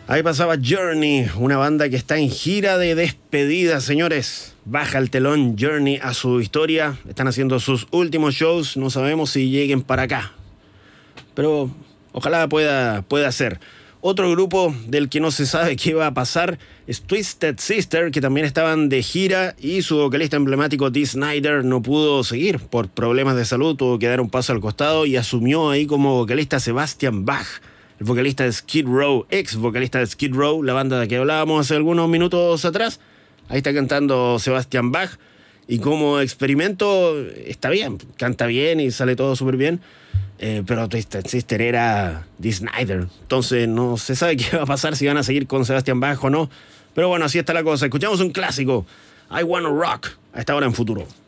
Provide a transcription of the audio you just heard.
Ahí pasaba Journey, una banda que está en gira de despedida, señores. Baja el telón Journey a su historia. Están haciendo sus últimos shows. No sabemos si lleguen para acá, pero ojalá pueda ser. Otro grupo del que no se sabe qué va a pasar es Twisted Sister, que también estaban de gira y su vocalista emblemático Dee Snider no pudo seguir por problemas de salud, tuvo que dar un paso al costado y asumió ahí como vocalista Sebastian Bach, el vocalista de Skid Row, ex vocalista de Skid Row, la banda de que hablábamos hace algunos minutos atrás. Ahí está cantando Sebastian Bach y como experimento está bien, canta bien y sale todo súper bien. Pero Twisted Sister era Dee Snider, entonces no se sabe qué va a pasar, si van a seguir con Sebastian Bach o no. Pero bueno, así está la cosa. Escuchamos un clásico, I Wanna Rock, a esta hora en Futuro.